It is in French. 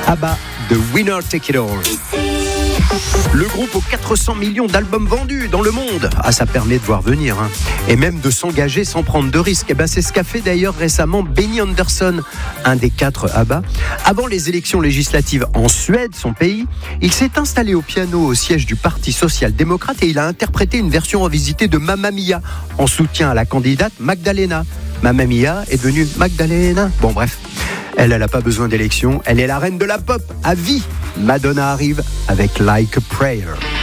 ABBA, The Winner Take It All. Le groupe aux 400 millions d'albums vendus dans le monde. Ah, ça permet de voir venir, hein. Et même de s'engager sans prendre de risques. C'est ce qu'a fait d'ailleurs récemment Benny Andersson, un des 4 ABBA. Avant les élections législatives en Suède, son pays, il s'est installé au piano au siège du Parti social-démocrate et il a interprété une version revisitée de Mamma Mia en soutien à la candidate Magdalena. Mamma Mia est devenue Magdalena. Bon, bref. Elle n'a pas besoin d'élection, elle est la reine de la pop, à vie. Madonna arrive avec Like a Prayer.